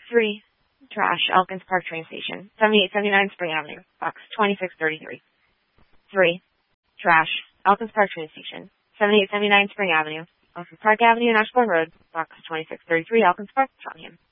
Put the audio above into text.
3. Trash, Elkins Park Train Station, 7879 Spring Avenue, Box 2633. 3. Trash, Elkins Park Train Station, 7879 Spring Avenue, Elkins Park Avenue, Ashbourne Road, Box 2633, Elkins Park, Tottenham.